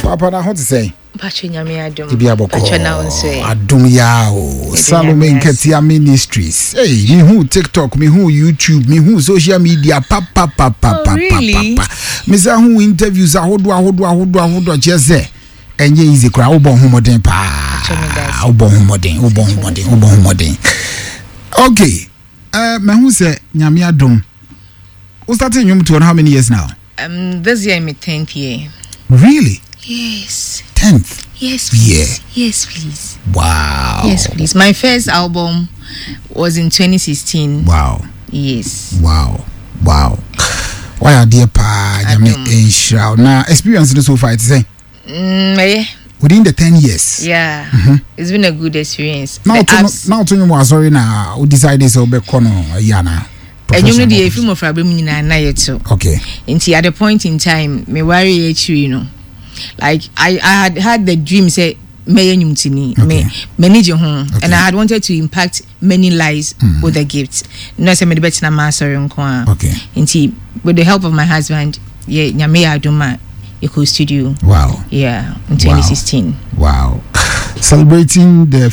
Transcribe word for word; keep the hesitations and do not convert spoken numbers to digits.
Papa, na what to say? Pacho nyame adom. Pacho na onse. Adom ya o. Salome Nketia Ministries. Hey, me who TikTok, me who YouTube, me who social media. Pa pa pa pa pa really? pa pa. Me say who interviews ahodo ahodo ahodo ahodo jeze. Enye easy kra obon homoden pa. Obon homoden, obon homoden, obon homoden. Okay. Uh, me who say nyame adom. We started in Yom how many years now? Um, this year my tenth year. Really? Yes. Tenth. Yes. Please. Yeah. Yes, please. Wow. Yes, please. My first album was in twenty sixteen. Wow. Yes. Wow. Wow. Why are dear pa? Now experience so far. It's saying. Mm, yeah. Within the ten years. Yeah. Mm-hmm. It's been a good experience. Now, to, now to you was sorry now. Who decided to be kono yana? And you know the film of Rabbi na yet so. Okay. Until at the point in time, me worry you know. Like I, I had had the dream say me nyumtini me manage home and I had wanted to impact many lives mm. with the gifts. No say me the better na master nko. Okay. Until with the help of my husband, yeah, nyame adoma Eco Studio. Wow. Yeah, in twenty sixteen. Wow. Wow. Celebrating the